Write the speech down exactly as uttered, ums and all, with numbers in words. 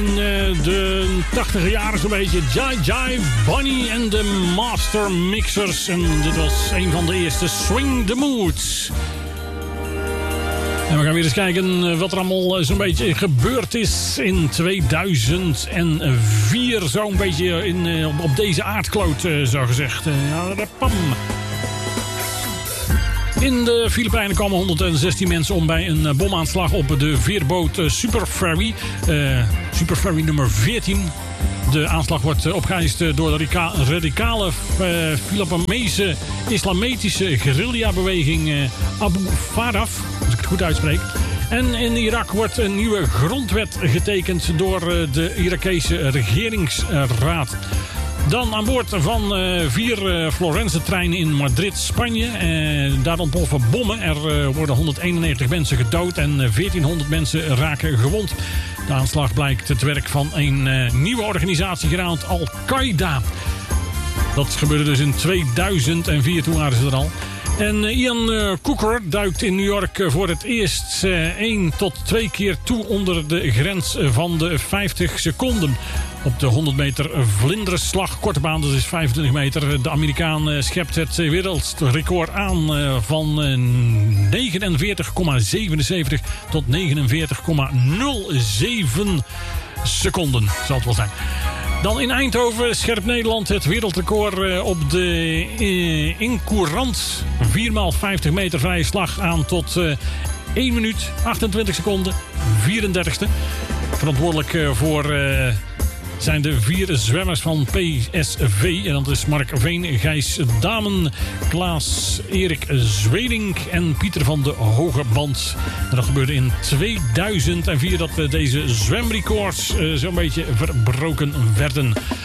De tachtiger jaren zo'n beetje. Jai Jai, Bonnie en de Master Mixers. En dit was een van de eerste Swing the Moods. En we gaan weer eens kijken wat er allemaal zo'n beetje gebeurd is in tweeduizend vier. Zo'n beetje in, op deze aardkloot, zo gezegd. Ja, pam. In de Filipijnen kwamen honderdzestien mensen om bij een bomaanslag op de veerboot Super Ferry. Uh, Super Ferry nummer veertien. De aanslag wordt opgeëist door de radicale uh, Filipijnese islamitische guerrilla-beweging uh, Abu Faraf, als ik het goed uitspreek. En in Irak wordt een nieuwe grondwet getekend door uh, de Irakese regeringsraad. Dan aan boord van uh, vier uh, Florence-treinen in Madrid, Spanje. Uh, daar ontploffen bommen. Er uh, worden honderdeenennegentig mensen gedood en uh, veertienhonderd mensen raken gewond. De aanslag blijkt het werk van een uh, nieuwe organisatie genaamd Al-Qaeda. Dat gebeurde dus in tweeduizend vier, toen waren ze er al. En Ian uh, Cooker duikt in New York uh, voor het eerst uh, één tot twee keer toe onder de grens van de vijftig seconden. Op de honderd meter vlinderslag, korte baan, dat is vijfentwintig meter. De Amerikaan uh, schept het wereldrecord aan uh, van uh, negenenveertig komma zevenenzeventig tot negenenveertig komma nul zeven seconden, zal het wel zijn. Dan in Eindhoven scherpt Nederland het wereldrecord op de Incourant vier maal vijftig meter vrije slag aan tot één minuut, achtentwintig seconden, vierendertigste. Verantwoordelijk voor uh, zijn de vier zwemmers van P S V. En dat is Mark Veen, Gijs Damen, Klaas Erik Zweding en Pieter van de Hogeband. En dat gebeurde in tweeduizend vier dat deze zwemrecords uh, zo'n beetje verbroken werden.